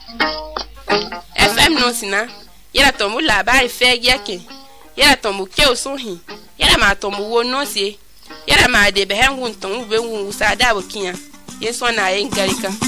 FM no sina yera to mu la ba ife yeke yera to mu ke osuhin yera ma to mu wo no sie yera ma de be hen hun ton be wu sa da bo kian yeso na yen garika